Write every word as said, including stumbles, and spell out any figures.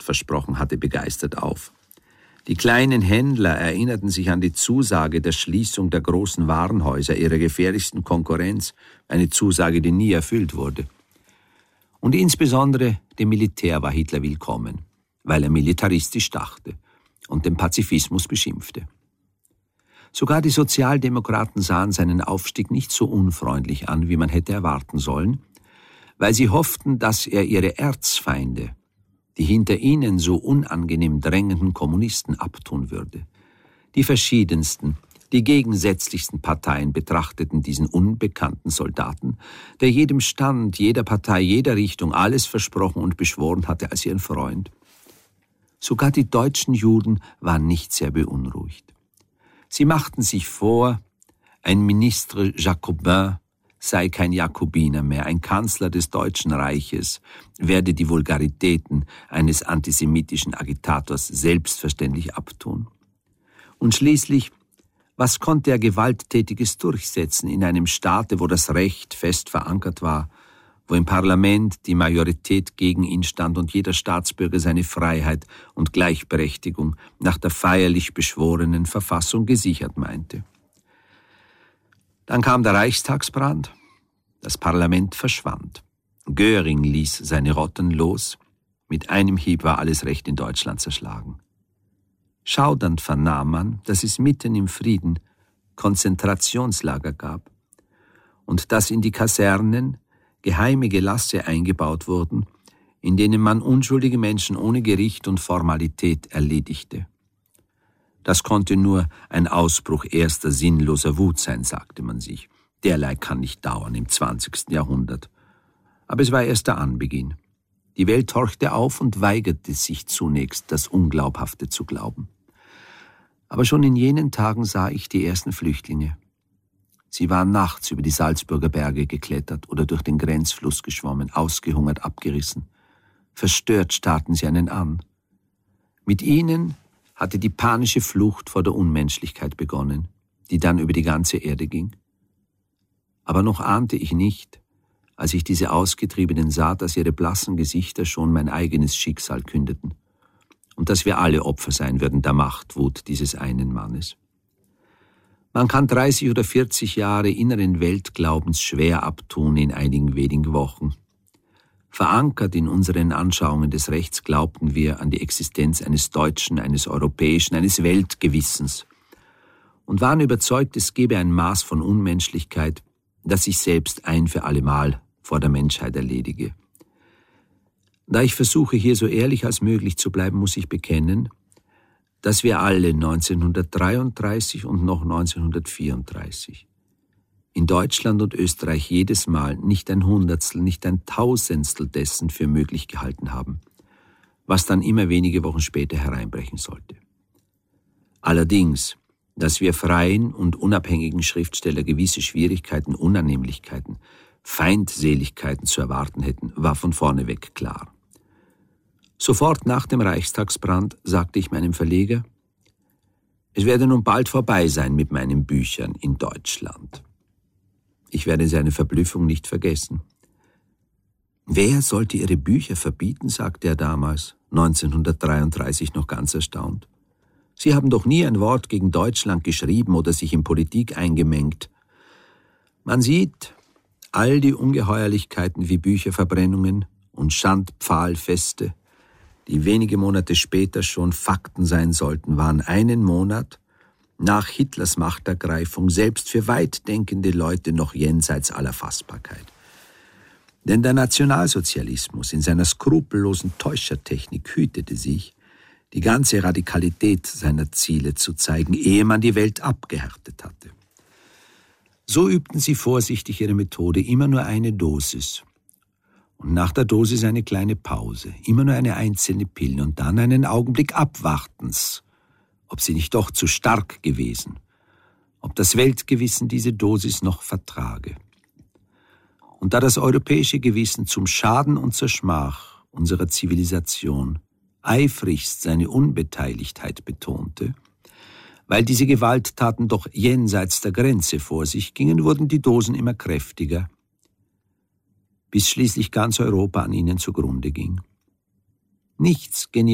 versprochen hatte, begeistert auf. Die kleinen Händler erinnerten sich an die Zusage der Schließung der großen Warenhäuser, ihrer gefährlichsten Konkurrenz, eine Zusage, die nie erfüllt wurde. Und insbesondere dem Militär war Hitler willkommen, weil er militaristisch dachte und den Pazifismus beschimpfte. Sogar die Sozialdemokraten sahen seinen Aufstieg nicht so unfreundlich an, wie man hätte erwarten sollen, weil sie hofften, dass er ihre Erzfeinde, die hinter ihnen so unangenehm drängenden Kommunisten, abtun würde. Die verschiedensten, die gegensätzlichsten Parteien betrachteten diesen unbekannten Soldaten, der jedem Stand, jeder Partei, jeder Richtung alles versprochen und beschworen hatte, als ihren Freund. Sogar die deutschen Juden waren nicht sehr beunruhigt. Sie machten sich vor, ein Ministre Jacobin sei kein Jakobiner mehr, ein Kanzler des Deutschen Reiches werde die Vulgaritäten eines antisemitischen Agitators selbstverständlich abtun. Und schließlich, was konnte er Gewalttätiges durchsetzen in einem Staate, wo das Recht fest verankert war, wo im Parlament die Majorität gegen ihn stand und jeder Staatsbürger seine Freiheit und Gleichberechtigung nach der feierlich beschworenen Verfassung gesichert meinte? Dann kam der Reichstagsbrand, das Parlament verschwand. Göring ließ seine Rotten los, mit einem Hieb war alles Recht in Deutschland zerschlagen. Schaudernd vernahm man, dass es mitten im Frieden Konzentrationslager gab und dass in die Kasernen geheime Gelasse eingebaut wurden, in denen man unschuldige Menschen ohne Gericht und Formalität erledigte. Das konnte nur ein Ausbruch erster sinnloser Wut sein, sagte man sich. Derlei kann nicht dauern im zwanzigsten Jahrhundert. Aber es war erst der Anbeginn. Die Welt horchte auf und weigerte sich zunächst, das Unglaubhafte zu glauben. Aber schon in jenen Tagen sah ich die ersten Flüchtlinge. Sie waren nachts über die Salzburger Berge geklettert oder durch den Grenzfluss geschwommen, ausgehungert, abgerissen. Verstört starrten sie einen an. Mit ihnen hatte die panische Flucht vor der Unmenschlichkeit begonnen, die dann über die ganze Erde ging. Aber noch ahnte ich nicht, als ich diese Ausgetriebenen sah, dass ihre blassen Gesichter schon mein eigenes Schicksal kündeten und dass wir alle Opfer sein würden der Machtwut dieses einen Mannes. Man kann dreißig oder vierzig Jahre inneren Weltglaubens schwer abtun in einigen wenigen Wochen. Verankert in unseren Anschauungen des Rechts glaubten wir an die Existenz eines deutschen, eines europäischen, eines Weltgewissens und waren überzeugt, es gebe ein Maß von Unmenschlichkeit, das sich selbst ein für allemal vor der Menschheit erledige. Da ich versuche, hier so ehrlich als möglich zu bleiben, muss ich bekennen, dass wir alle neunzehnhundertdreiunddreißig und noch neunzehnhundertvierunddreißig in Deutschland und Österreich jedes Mal nicht ein Hundertstel, nicht ein Tausendstel dessen für möglich gehalten haben, was dann immer wenige Wochen später hereinbrechen sollte. Allerdings, dass wir freien und unabhängigen Schriftsteller gewisse Schwierigkeiten, Unannehmlichkeiten, Feindseligkeiten zu erwarten hätten, war von vorneweg klar. Sofort nach dem Reichstagsbrand sagte ich meinem Verleger, es werde nun bald vorbei sein mit meinen Büchern in Deutschland. Ich werde seine Verblüffung nicht vergessen. Wer sollte ihre Bücher verbieten, sagte er damals, neunzehnhundertdreiunddreißig noch ganz erstaunt. Sie haben doch nie ein Wort gegen Deutschland geschrieben oder sich in Politik eingemengt. Man sieht all die Ungeheuerlichkeiten wie Bücherverbrennungen und Schandpfahlfeste, die wenige Monate später schon Fakten sein sollten, waren einen Monat nach Hitlers Machtergreifung selbst für weitdenkende Leute noch jenseits aller Fassbarkeit. Denn der Nationalsozialismus in seiner skrupellosen Täuschertechnik hütete sich, die ganze Radikalität seiner Ziele zu zeigen, ehe man die Welt abgehärtet hatte. So übten sie vorsichtig ihre Methode, immer nur eine Dosis. Und nach der Dosis eine kleine Pause, immer nur eine einzelne Pille und dann einen Augenblick Abwartens, ob sie nicht doch zu stark gewesen, ob das Weltgewissen diese Dosis noch vertrage. Und da das europäische Gewissen zum Schaden und zur Schmach unserer Zivilisation eifrigst seine Unbeteiligtheit betonte, weil diese Gewalttaten doch jenseits der Grenze vor sich gingen, wurden die Dosen immer kräftiger, bis schließlich ganz Europa an ihnen zugrunde ging. Nichts